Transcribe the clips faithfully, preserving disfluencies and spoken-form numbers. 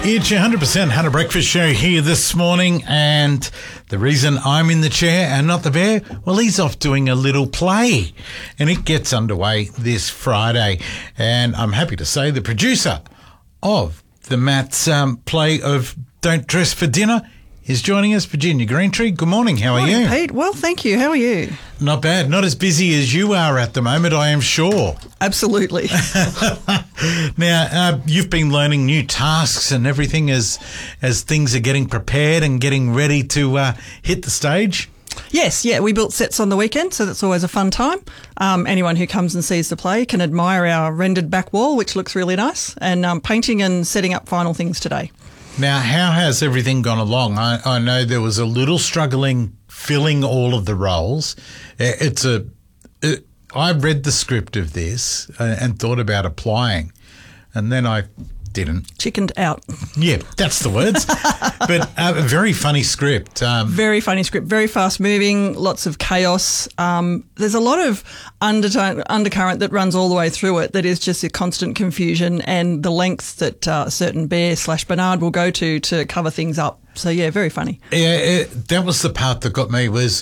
It's your one hundred percent Hunter Breakfast Show here this morning, and the reason I'm in the chair and not the bear, well, he's off doing a little play, and it gets underway this Friday. And I'm happy to say the producer of the Matt's um, play of Don't Dress for Dinner is joining us, Virginia Greentree. Good morning. How are morning, you? Pete. Well, thank you. How are you? Not bad. Not as busy as you are at the moment, I am sure. Absolutely. Now, uh, you've been learning new tasks and everything as as things are getting prepared and getting ready to uh, hit the stage. Yes, yeah, we built sets on the weekend, so that's always a fun time. Um, anyone who comes and sees the play can admire our rendered back wall, which looks really nice, and um, painting and setting up final things today. Now, how has everything gone along? I, I know there was a little struggling filling all of the roles. It's a. It, I read the script of this and thought about applying, and then I didn't. Chickened out. Yeah, that's the words. But uh, a very funny script. Um, very funny script, very fast moving, lots of chaos. Um, there's a lot of undertone, undercurrent that runs all the way through it that is just a constant confusion, and the lengths that uh, a certain Bear slash Bernard will go to to cover things up. So, yeah, very funny. Yeah, it, that was the part that got me, was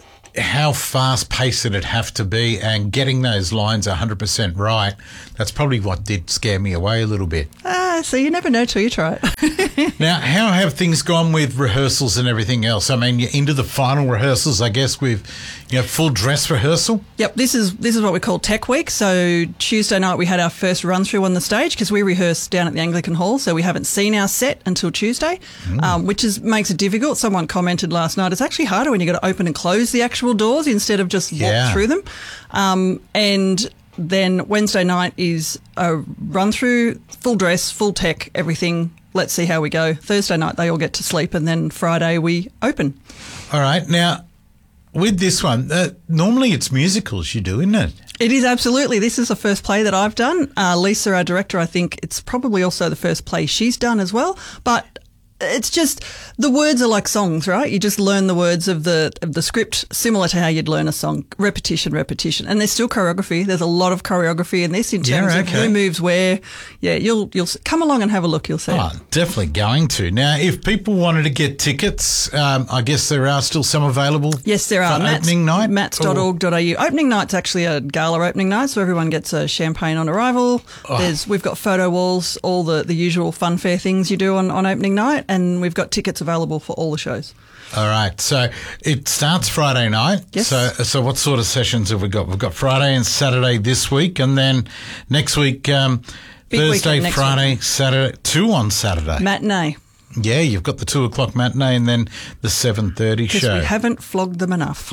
how fast-paced it'd have to be, and getting those lines one hundred percent right. That's probably what did scare me away a little bit. Ah, so you never know till you try it. Now, how have things gone with rehearsals and everything else? I mean, you're into the final rehearsals, I guess, with, you know, full dress rehearsal? Yep, this is this is what we call Tech Week. So Tuesday night we had our first run-through on the stage because we rehearsed down at the Anglican Hall, so we haven't seen our set until Tuesday, mm. um, which is makes it difficult. Someone commented last night, it's actually harder when you've got to open and close the actual doors instead of just walk yeah. through them. Um, and then Wednesday night is a run-through, full dress, full tech, everything. Let's see how we go. Thursday night they all get to sleep, and then Friday we open. All right. Now, with this one, uh, normally it's musicals you do, isn't it? It is, absolutely. This is the first play that I've done. Uh, Lisa, our director, I think it's probably also the first play she's done as well. But it's just, the words are like songs, right? You just learn the words of the of the script, similar to how you'd learn a song. Repetition, repetition. And there's still choreography. There's a lot of choreography in this in terms yeah, okay. of who moves where. Yeah, you'll you'll come along and have a look. You'll see. Oh, definitely going to. Now, if people wanted to get tickets, um, I guess there are still some available. Yes, there are. For Mats, opening night? mats dot org dot a u. Opening night's actually a gala opening night, so everyone gets a champagne on arrival. Oh. There's We've got photo walls, all the, the usual funfair things you do on, on opening night, and we've got tickets available for all the shows. All right. So it starts Friday night. Yes. So so what sort of sessions have we got? We've got Friday and Saturday this week, and then next week, um, Thursday, next Friday, week. Saturday, two on Saturday. Matinee. Yeah, you've got the two o'clock matinee and then the seven thirty show. Because we haven't flogged them enough.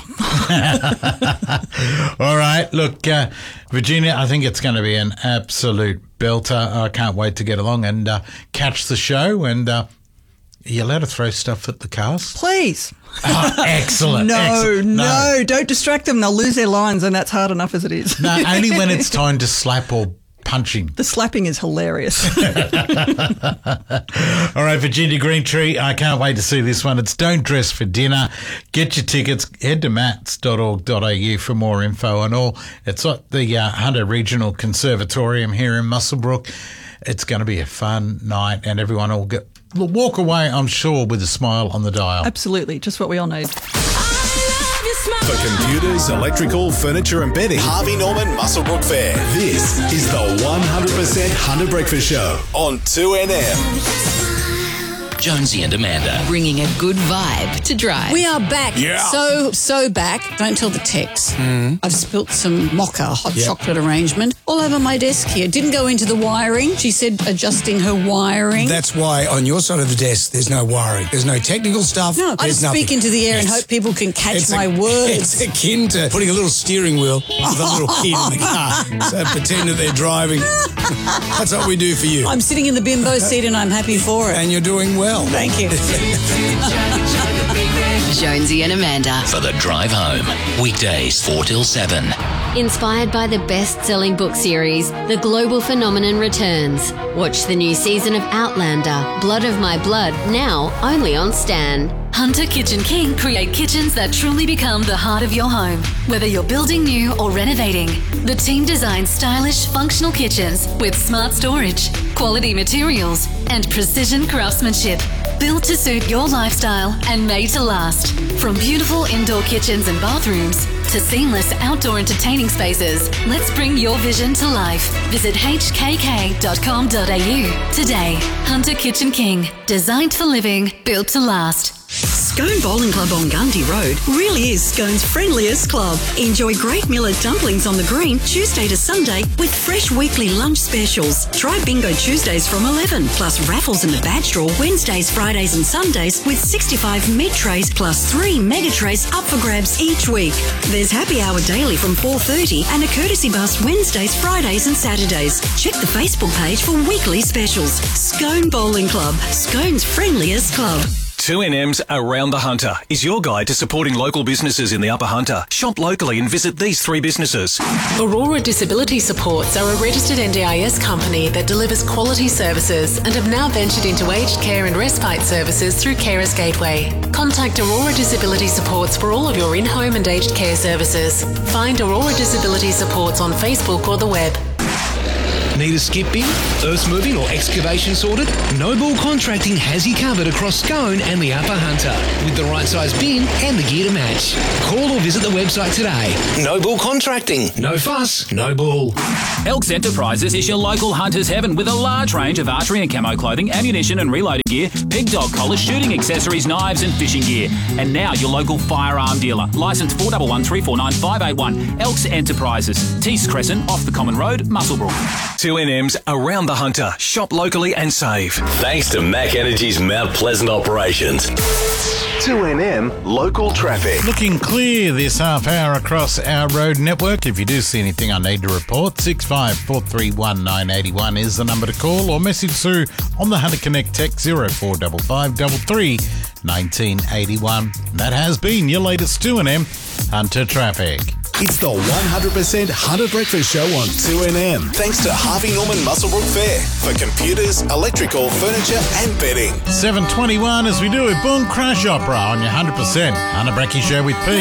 All right. Look, uh, Virginia, I think it's going to be an absolute belter. I can't wait to get along and uh, catch the show. And uh, are you allowed to throw stuff at the cast? Please. Oh, excellent. no, excellent. no, no, don't distract them. They'll lose their lines, and that's hard enough as it is. No, only when it's time to slap or punching. The slapping is hilarious. All right, Virginia Greentree, I can't wait to see this one. It's Don't Dress for Dinner. Get your tickets. Head to mats dot org dot a u for more info and all. It's at the uh, Hunter Regional Conservatorium here in Muswellbrook. It's going to be a fun night, and everyone will get, will walk away, I'm sure, with a smile on the dial. Absolutely, just what we all need. For computers, electrical, furniture and bedding, Harvey Norman Muswellbrook Fair. This is the one hundred percent Hunter Breakfast Show on two N M. Jonesy and Amanda. Bringing a good vibe to Drive. We are back. Yeah. So, so back. Don't tell the techs. Mm. I've spilt some mocha hot Yep. chocolate arrangement all over my desk here. Didn't go into the wiring. She said adjusting her wiring. That's why on your side of the desk there's no wiring. There's no technical stuff. no, I there's just speak nothing. into the air and It's- hope people can catch it's my a- words. It's akin to putting a little steering wheel with a little kid in the car. So pretend that they're driving. That's what we do for you. I'm sitting in the bimbo seat and I'm happy for it. And you're doing well. Thank you. Jonesy and Amanda. For the drive home. Weekdays four till seven. Inspired by the best-selling book series, The Global Phenomenon returns Watch the new season of Outlander, Blood of My Blood, now only on Stan. Hunter Kitchen King create kitchens that truly become the heart of your home. Whether you're building new or renovating, the team designs stylish, functional kitchens with smart storage, quality materials, and precision craftsmanship. Built to suit your lifestyle and made to last. From beautiful indoor kitchens and bathrooms to seamless outdoor entertaining spaces, let's bring your vision to life. Visit h k k dot com dot a u today. Hunter Kitchen King, designed for living, built to last. Scone Bowling Club on Gundy Road really is Scone's friendliest club. Enjoy great Millet dumplings on the green Tuesday to Sunday with fresh weekly lunch specials. Try Bingo Tuesdays from eleven, plus raffles in the badge draw Wednesdays, Fridays and Sundays with sixty-five mid trays plus three mega trays up for grabs each week. There's happy hour daily from four thirty and a courtesy bus Wednesdays, Fridays and Saturdays. Check the Facebook page for weekly specials. Scone Bowling Club, Scone's friendliest club. two N M's Around the Hunter is your guide to supporting local businesses in the Upper Hunter. Shop locally and visit these three businesses. Aurora Disability Supports are a registered N D I S company that delivers quality services and have now ventured into aged care and respite services through Carers Gateway. Contact Aurora Disability Supports for all of your in-home and aged care services. Find Aurora Disability Supports on Facebook or the web. Need a skip bin, earth moving or excavation sorted? Noble Contracting has you covered across Scone and the Upper Hunter with the right size bin and the gear to match. Call or visit the website today. Noble Contracting. No fuss, no bull. Elks Enterprises is your local hunter's heaven with a large range of archery and camo clothing, ammunition and reloading gear, pig dog collars, shooting accessories, knives and fishing gear. And now your local firearm dealer. Licence four one one three four nine five eight one. Elks Enterprises. Tees Crescent off the Common Road, Muswellbrook. two N M's Around the Hunter. Shop locally and save. Thanks to Mac Energy's Mount Pleasant operations. two N M local traffic. Looking clear this half hour across our road network. If you do see anything I need to report, six five four three one nine eight one is the number to call, or message through on the Hunter Connect text zero four five five three three one nine eight one. That has been your latest two N M Hunter Traffic. It's the one hundred percent Hunter Breakfast Show on two N M. Thanks to Harvey Norman Muswellbrook Fair for computers, electrical, furniture and bedding. seven twenty-one as we do a Boom Crash Opera on your one hundred percent Hunter Breakfast Show with Pete.